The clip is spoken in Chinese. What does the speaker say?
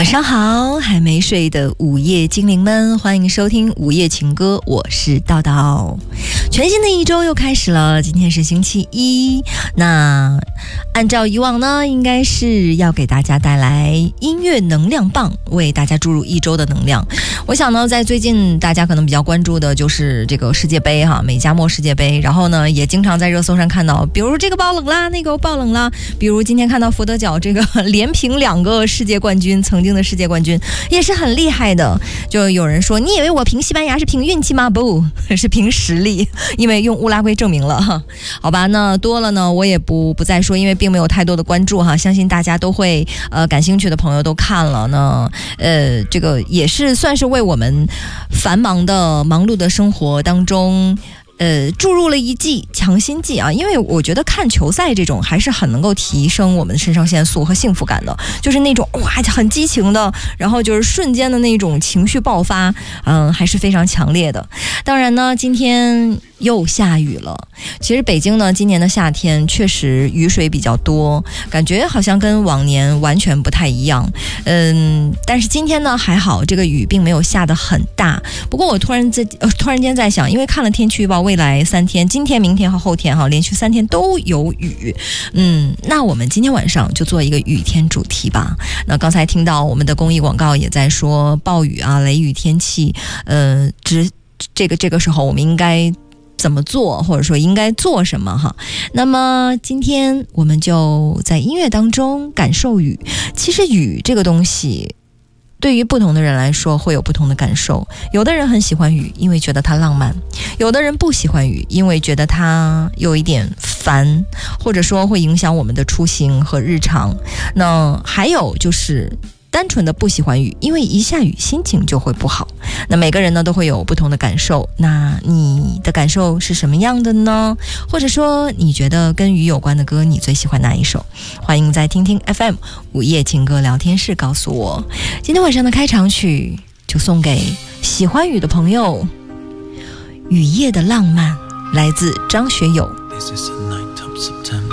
晚上好，还没睡的午夜精灵们，欢迎收听午夜情歌，我是道道。全新的一周又开始了，今天是星期一，那按照以往呢，应该是要给大家带来音乐能量棒，为大家注入一周的能量。我想呢，在最近大家可能比较关注的就是这个世界杯哈，美加墨世界杯，然后呢也经常在热搜上看到，比如这个爆冷啦，那个爆冷啦，比如今天看到佛得角这个连评2个世界冠军，曾经的世界冠军也是很厉害的。就有人说，你以为我评西班牙是凭运气吗？不是凭实力，因为用乌拉圭证明了。好吧，那多了呢我也不再说，因为并没有太多的关注哈，相信大家都会感兴趣的朋友都看了呢。这个也是算是为我们繁忙碌的生活当中注入了一剂强心剂啊，因为我觉得看球赛这种还是很能够提升我们的肾上腺素和幸福感的，就是那种哇很激情的，然后就是瞬间的那种情绪爆发，还是非常强烈的。当然呢，今天又下雨了。其实北京呢，今年的夏天确实雨水比较多，感觉好像跟往年完全不太一样。但是今天呢还好，这个雨并没有下得很大。不过我突然间在想，因为看了天气预报，未来3天，今天、明天和后天连续3天都有雨。那我们今天晚上就做一个雨天主题吧。那刚才听到我们的公益广告也在说暴雨啊、雷雨天气，这个时候我们应该怎么做，或者说应该做什么哈？那么今天我们就在音乐当中感受雨。其实雨这个东西，对于不同的人来说会有不同的感受。有的人很喜欢雨，因为觉得它浪漫；有的人不喜欢雨，因为觉得它有一点烦，或者说会影响我们的出行和日常。那还有就是单纯的不喜欢雨，因为一下雨心情就会不好。那每个人呢都会有不同的感受，那你的感受是什么样的呢？或者说你觉得跟雨有关的歌你最喜欢哪一首？欢迎在听听 FM 午夜情歌聊天室告诉我。今天晚上的开场曲就送给喜欢雨的朋友，雨夜的浪漫，来自张学友。 This is the night of September.